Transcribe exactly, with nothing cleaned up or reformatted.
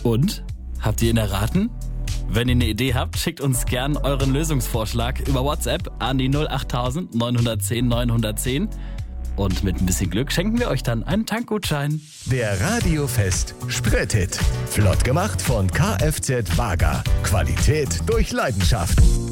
Und? Habt ihr ihn erraten? Wenn ihr eine Idee habt, schickt uns gern euren Lösungsvorschlag über WhatsApp an die null acht neun eins null neun eins null eins. Und mit ein bisschen Glück schenken wir euch dann einen Tankgutschein. Der Radiofest Sprit-Hit. Flott gemacht von Kfz Wager. Qualität durch Leidenschaft.